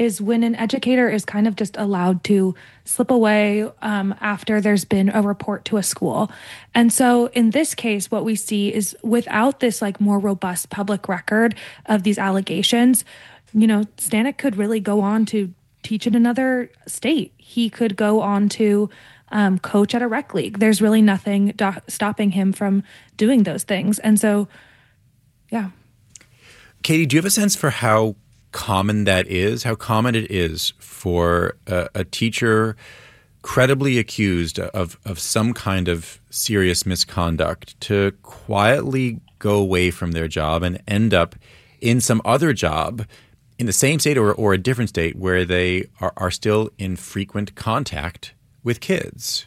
is when an educator is kind of just allowed to slip away after there's been a report to a school. And so in this case, what we see is without this like more robust public record of these allegations, Stanek could really go on to teach in another state. He could go on to coach at a rec league. There's really nothing stopping him from doing those things. And so, yeah. Katie, do you have a sense for how common that is, how common it is for a teacher credibly accused of some kind of serious misconduct to quietly go away from their job and end up in some other job in the same state or a different state where they are still in frequent contact with kids?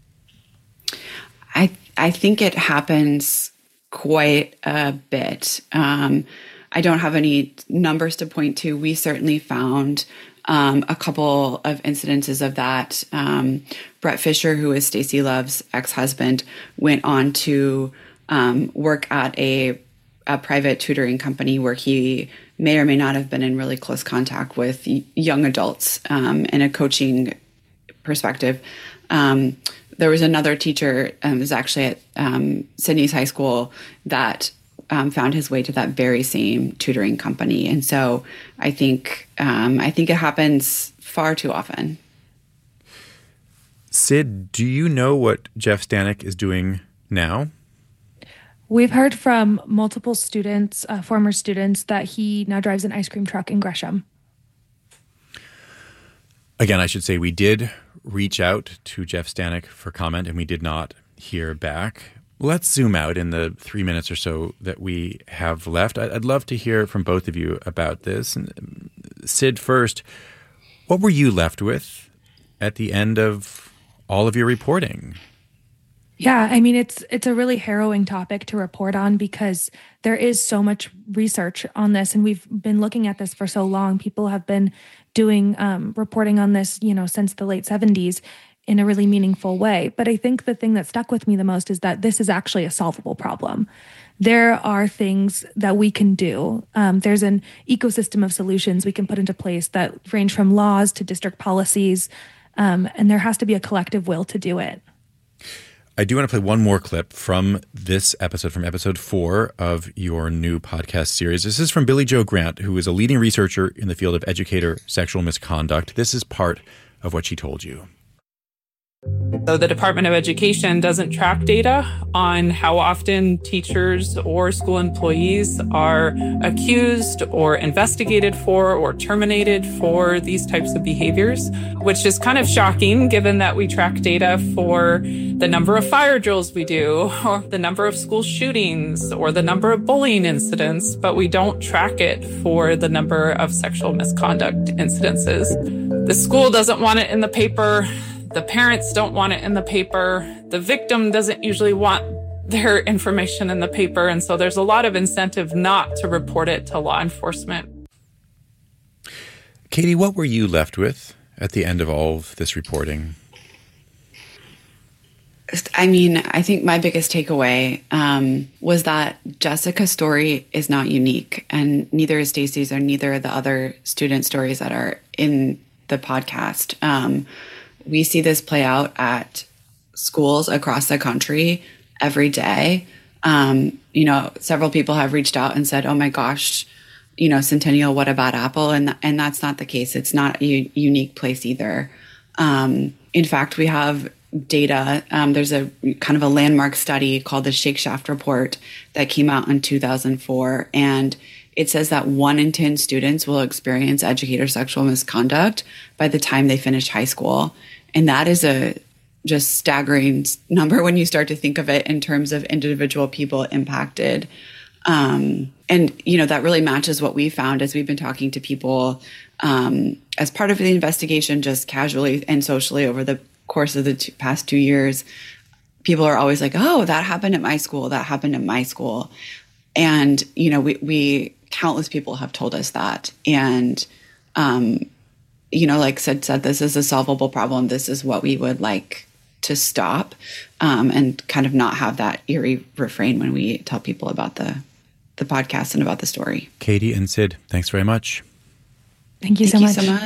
I think it happens quite a bit. I don't have any numbers to point to. We certainly found a couple of incidences of that. Brett Fisher, who is Stacey Love's ex-husband, went on to work at a private tutoring company where he may or may not have been in really close contact with young adults in a coaching perspective. There was another teacher, it was actually at Sydney's high school, that found his way to that very same tutoring company. And so I think it happens far too often. Sid, do you know what Jeff Stanek is doing now? We've heard from multiple students, former students, that he now drives an ice cream truck in Gresham. Again, I should say we did reach out to Jeff Stanek for comment, and we did not hear back. Let's zoom out in the 3 minutes or so that we have left. I'd love to hear from both of you about this. And Sid, first, what were you left with at the end of all of your reporting? Yeah, I mean, it's a really harrowing topic to report on because there is so much research on this, and we've been looking at this for so long. People have been doing reporting on this, since the late 70s in a really meaningful way. But I think the thing that stuck with me the most is that this is actually a solvable problem. There are things that we can do. There's an ecosystem of solutions we can put into place that range from laws to district policies, and there has to be a collective will to do it. I do want to play one more clip from this episode, from episode 4 of your new podcast series. This is from Billie Jo Grant, who is a leading researcher in the field of educator sexual misconduct. This is part of what she told you. So the Department of Education doesn't track data on how often teachers or school employees are accused or investigated for or terminated for these types of behaviors, which is kind of shocking given that we track data for the number of fire drills we do, or the number of school shootings, or the number of bullying incidents, but we don't track it for the number of sexual misconduct incidences. The school doesn't want it in the paper. The parents don't want it in the paper. The victim doesn't usually want their information in the paper. And so there's a lot of incentive not to report it to law enforcement. Katie, what were you left with at the end of all of this reporting? I mean, I think my biggest takeaway was that Jessica's story is not unique, and neither is Stacey's or neither are the other student stories that are in the podcast. We see this play out at schools across the country every day. Several people have reached out and said, oh my gosh, Centennial, what about Apple? And that's not the case. It's not a unique place either. In fact, we have data. There's a kind of a landmark study called the Shake Shaft Report that came out in 2004. And it says that 1 in 10 students will experience educator sexual misconduct by the time they finish high school. And that is a just staggering number when you start to think of it in terms of individual people impacted. And that really matches what we found as we've been talking to people as part of the investigation, just casually and socially over the course of the past 2 years. People are always like, oh, that happened at my school. That happened at my school. And, we countless people have told us that. And, like Sid said, this is a solvable problem. This is what we would like to stop and kind of not have that eerie refrain when we tell people about the podcast and about the story. Katie and Sid, thanks very much. Thank you so much.